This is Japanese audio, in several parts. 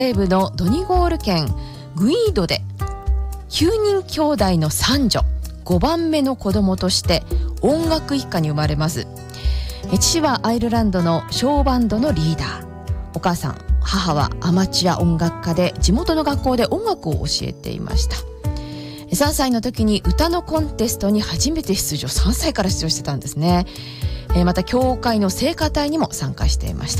西部のドニゴール県グイードで9人兄弟の三女、5番目の子供として音楽一家に生まれます。父はアイルランドのショーバンドのリーダー、お母さん、母はアマチュア音楽家で地元の学校で音楽を教えていました。3歳の時に歌のコンテストに初めて出場、3歳から出場してたんですね。また教会の聖歌隊にも参加していました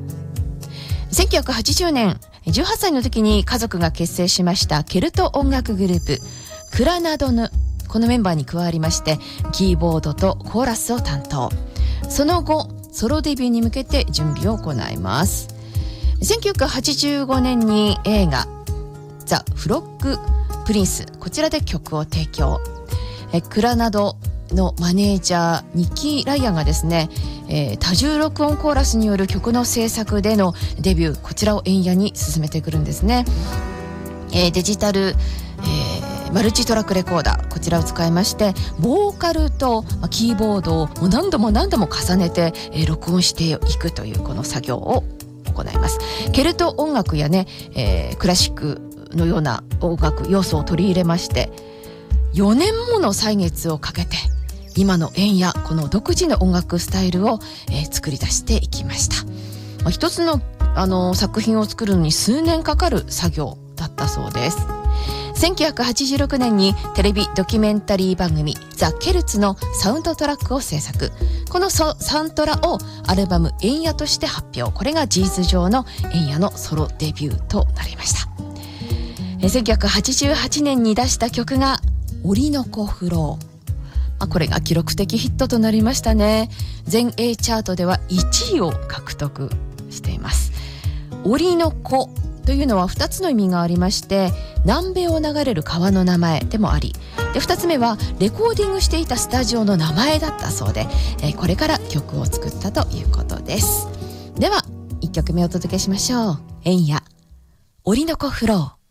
。1980年18歳の時に家族が結成しましたケルト音楽グループクラナドヌ、このメンバーに加わりましてキーボードとコーラスを担当。その後ソロデビューに向けて準備を行います。1985年に映画ザ・フロッグ・プリンス、こちらで曲を提供。クラナドのマネージャーニッキー・ライアンがですね、多重録音コーラスによる曲の制作でのデビュー、こちらを円屋に進めてくるんですね。デジタル、マルチトラックレコーダー、こちらを使いましてボーカルとキーボードを何度も重ねて、録音していくというこの作業を行います。ケルト音楽やね、クラシックのような音楽要素を取り入れまして4年もの歳月をかけて今の円やこの独自の音楽スタイルを、作り出していきました。一つの、作品を作るのに数年かかる作業だったそうです。1986年にテレビドキュメンタリー番組ザ・ケルツのサウンドトラックを制作。このサントラをアルバム円屋として発表。これが事実上の円屋のソロデビューとなりました。1988年に出した曲がオリノコフロー。これが記録的ヒットとなりましたね。全英チャートでは1位を獲得しています。オリノコというのは2つの意味がありまして、南米を流れる川の名前でもあり、で2つ目はレコーディングしていたスタジオの名前だったそうで、これから曲を作ったということです。では1曲目お届けしましょう。円屋オリノコフロー。